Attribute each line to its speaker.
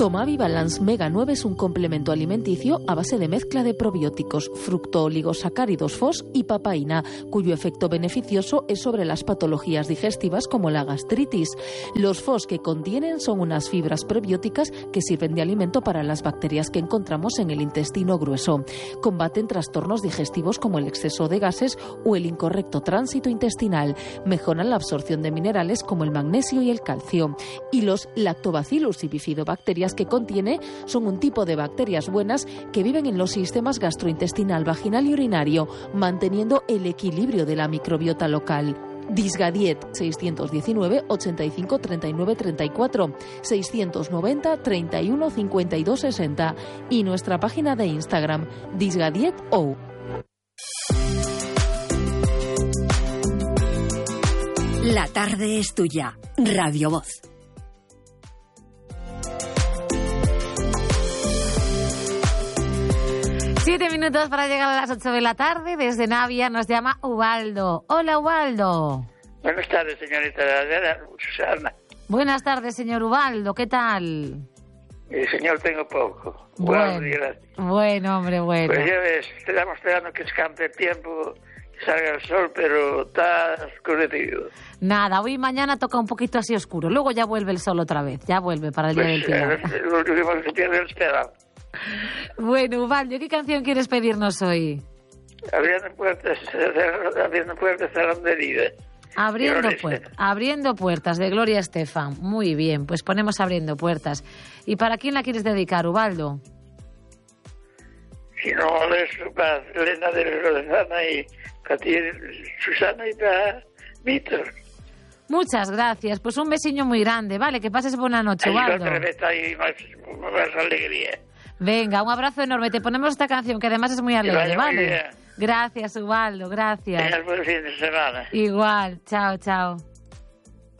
Speaker 1: Tomavi Balance Mega 9 es un complemento alimenticio a base de mezcla de probióticos, fructooligosacáridos FOS y papaína, cuyo efecto beneficioso es sobre las patologías digestivas como la gastritis. Los FOS que contienen son unas fibras prebióticas que sirven de alimento para las bacterias que encontramos en el intestino grueso. Combaten trastornos digestivos como el exceso de gases o el incorrecto tránsito intestinal. Mejoran la absorción de minerales como el magnesio y el calcio. Y los Lactobacillus y bifidobacterias que contiene son un tipo de bacterias buenas que viven en los sistemas gastrointestinal, vaginal y urinario, manteniendo el equilibrio de la microbiota local. Disgadiet 619 85 39 34 690 31 52 60 y nuestra página de Instagram disgadieto.
Speaker 2: La tarde es tuya. Radio Voz.
Speaker 3: 7 minutos para llegar a las 8 de la tarde. Desde Navia nos llama Ubaldo. Hola, Ubaldo.
Speaker 4: Buenas tardes, señorita Susana.
Speaker 3: Buenas tardes, señor Ubaldo. ¿Qué tal?
Speaker 4: Señor, tengo poco.
Speaker 3: Bueno, hombre, bueno.
Speaker 4: Pues ya ves, estamos esperando que escampe el tiempo, que salga el sol, pero está oscurecido.
Speaker 3: Nada, hoy y mañana toca un poquito así oscuro. Luego ya vuelve el sol otra vez. Ya vuelve para el Día del Pilar.
Speaker 4: Lo último que se pierde es Esteban.
Speaker 3: Bueno, Ubaldo, ¿qué canción quieres pedirnos hoy?
Speaker 4: Abriendo puertas, cerrando heridas.
Speaker 3: Abriendo puertas, de Gloria Estefan. Muy bien, pues ponemos Abriendo puertas. ¿Y para quién la quieres dedicar, Ubaldo?
Speaker 4: Si no, es para Elena de Lorenzana y para ti, Susana, y para Víctor.
Speaker 3: Muchas gracias, pues un besiño muy grande, vale, que pases buena noche, Ubaldo.
Speaker 4: Otra vez hay más alegría.
Speaker 3: Venga, un abrazo enorme. Te ponemos esta canción que además es muy alegre, ¿vale? Gracias, Ubaldo, gracias.
Speaker 4: Tengas buen fin de semana.
Speaker 3: Igual, chao, chao.